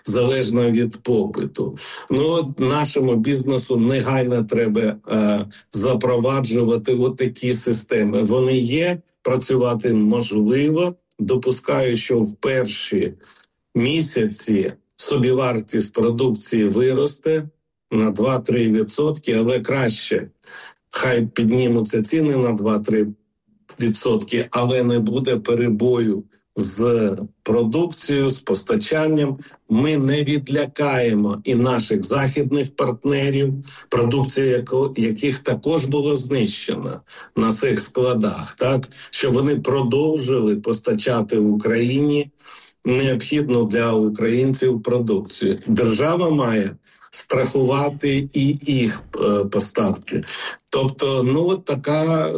залежно від попиту. Ну, нашому бізнесу негайно треба запроваджувати отакі системи. Вони є, працювати можливо. Допускаю, що в перші місяці собівартість продукції виросте на 2-3%, але краще. Хай піднімуться ціни на 2-3%, але не буде перебою з продукцією, з постачанням. Ми не відлякаємо і наших західних партнерів, продукція яких також була знищена на цих складах, так, щоб вони продовжили постачати Україні необхідну для українців продукцію. Держава має страхувати і їх поставки. Тобто, ну, от така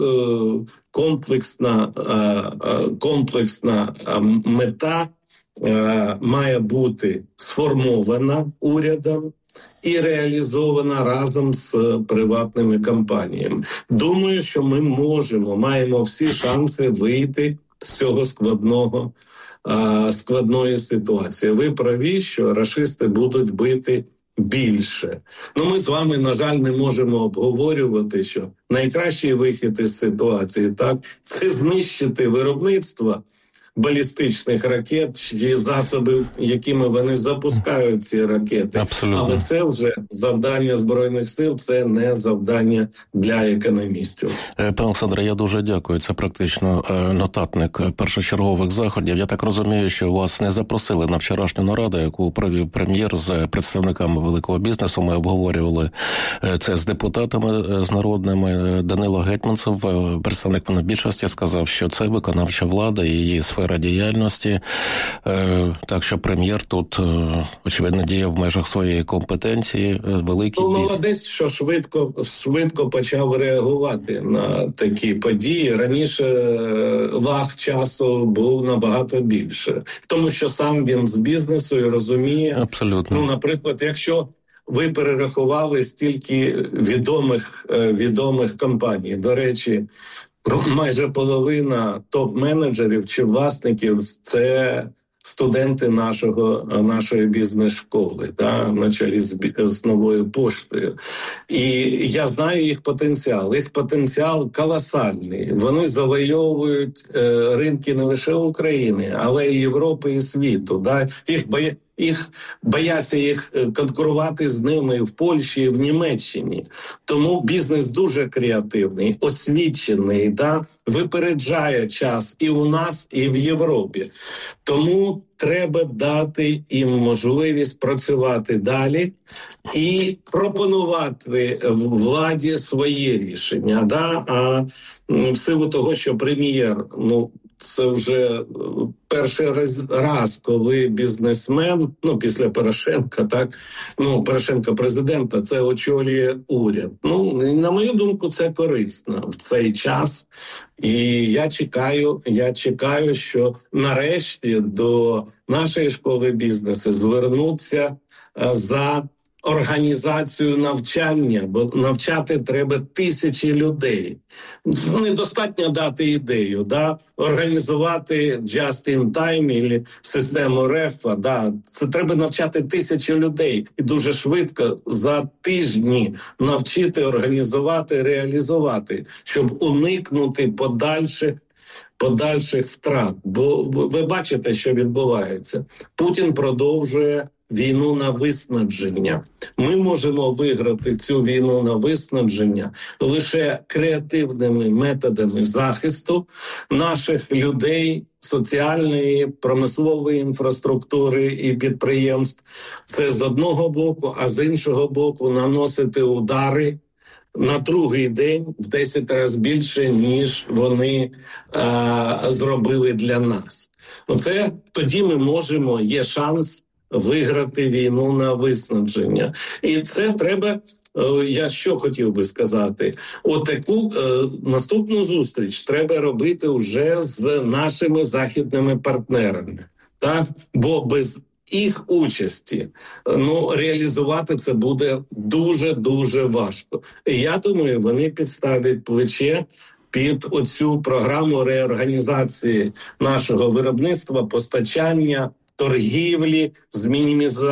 комплексна мета має бути сформована урядом і реалізована разом з приватними компаніями. Думаю, що ми маємо всі шанси вийти з цього складної ситуації. Ви праві, що рашисти будуть бити більше. Ну, ми з вами, на жаль, не можемо обговорювати, що найкращий вихід із ситуації, так, це знищити виробництво балістичних ракет чи засоби, якими вони запускають ці ракети. Абсолютно. Але це вже завдання Збройних сил, це не завдання для економістів. Пане Олександре, я дуже дякую. Це практично нотатник першочергових заходів. Я так розумію, що вас не запросили на вчорашню нараду, яку провів прем'єр з представниками великого бізнесу. Ми обговорювали це з депутатами, з народними. Данило Гетманцев, представник монобільшості, сказав, що це виконавча влада і її сфера діяльності, так що прем'єр тут, очевидно, діє в межах своєї компетенції. Великий молодець, що швидко почав реагувати на такі події. Раніше лаг часу був набагато більше. Тому що сам він з бізнесу і розуміє. Абсолютно. Ну, наприклад, якщо ви перерахували стільки відомих компаній, до речі, майже половина топ-менеджерів чи власників – це студенти нашої бізнес-школи, на чолі з Новою поштою. І я знаю їх потенціал. Їх потенціал колосальний. Вони завойовують ринки не лише України, але й Європи і світу. Їх бояться конкурувати з ними в Польщі і в Німеччині. Тому бізнес дуже креативний, освічений, випереджає час і у нас, і в Європі. Тому треба дати їм можливість працювати далі і пропонувати владі свої рішення. А в силу того, що прем'єр, це вже перший раз, коли бізнесмен, після Порошенка, Порошенка президента, це очолює уряд. На мою думку, це корисно в цей час. І я чекаю, що нарешті до нашої школи бізнесу звернуться за організацію навчання, бо навчати треба тисячі людей. Недостатньо дати ідею, організувати just in time або систему РЕФа, це треба навчати тисячі людей і дуже швидко за тижні навчити, організувати, реалізувати, щоб уникнути подальших втрат. Бо ви бачите, що відбувається. Путін продовжує війну на виснаження. Ми можемо виграти цю війну на виснаження лише креативними методами захисту наших людей, соціальної, промислової інфраструктури і підприємств. Це з одного боку, а з іншого боку наносити удари на другий день в 10 разів більше, ніж вони зробили для нас. Це тоді ми можемо, є шанс виграти війну на виснаження. І це треба, я що хотів би сказати, отаку наступну зустріч треба робити вже з нашими західними партнерами. Бо без їх участі реалізувати це буде дуже-дуже важко. І я думаю, вони підставлять плече під оцю програму реорганізації нашого виробництва, постачання, торгівлі, з мінімізацією